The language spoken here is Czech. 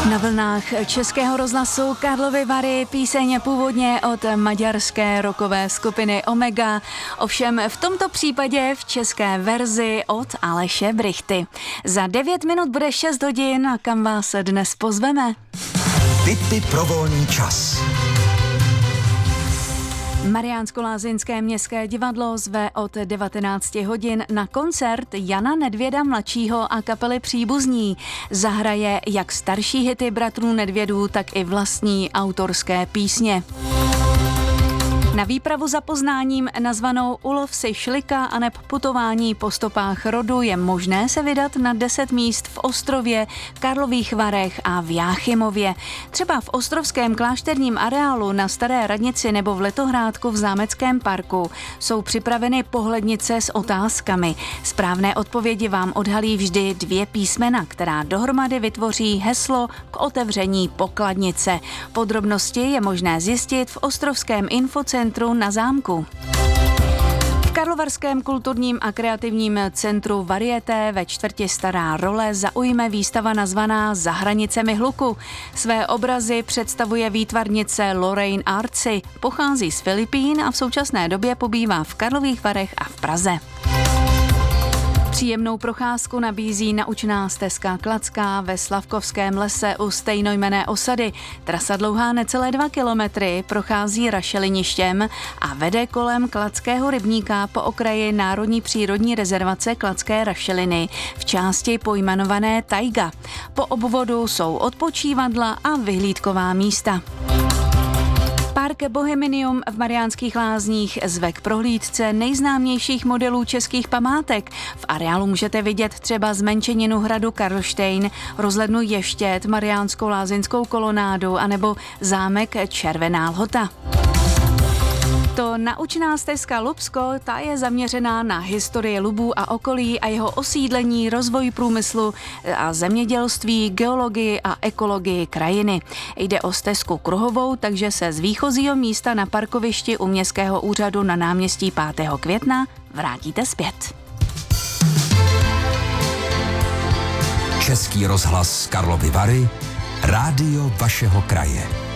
Na vlnách Českého rozhlasu Karlovy Vary píseň původně od maďarské rockové skupiny Omega, ovšem v tomto případě v české verzi od Aleše Brychty. Za 9 minut bude 6 hodin a kam vás dnes pozveme? Tipy pro volný čas. Mariánsko-Lázeňské městské divadlo zve od 19 hodin na koncert Jana Nedvěda mladšího a kapely Příbuzní. Zahraje jak starší hity bratrů Nedvědů, tak i vlastní autorské písně. Na výpravu za poznáním nazvanou Ulov si šlika aneb putování po stopách rodu je možné se vydat na 10 míst v Ostrově, Karlových Varech a v Jáchymově. Třeba v ostrovském klášterním areálu na Staré radnici nebo v Letohrádku v Zámeckém parku jsou připraveny pohlednice s otázkami. Správné odpovědi vám odhalí vždy 2 písmena, která dohromady vytvoří heslo k otevření pokladnice. Podrobnosti je možné zjistit v ostrovském infocentru na zámku. V Karlovarském kulturním a kreativním centru Varieté ve čtvrti Stará Role zaujme výstava nazvaná Za hranicemi hluku. Své obrazy představuje výtvarnice Lorraine Artsy, pochází z Filipín a v současné době pobývá v Karlových Varech a v Praze. Příjemnou procházku nabízí naučná stezka Klacká ve Slavkovském lese u stejnojmenné osady. Trasa dlouhá necelé 2 kilometry, prochází rašeliništěm a vede kolem Klackého rybníka po okraji Národní přírodní rezervace Klacké rašeliny v části pojmenované Tajga. Po obvodu jsou odpočívadla a vyhlídková místa. Park Boheminium v Mariánských Lázních zve k prohlídce nejznámějších modelů českých památek. V areálu můžete vidět třeba zmenšeninu hradu Karlštejn, rozhlednu Ještěd, Mariánskou lázeňskou kolonádu anebo zámek Červená Lhota. To naučná stezka Lubsko, ta je zaměřená na historii Lubů a okolí a jeho osídlení, rozvoj průmyslu a zemědělství, geologii a ekologii krajiny. Jde o stezku kruhovou, takže se z výchozího místa na parkovišti u Městského úřadu na náměstí 5. května vrátíte zpět. Český rozhlas Karlovy Vary, rádio vašeho kraje.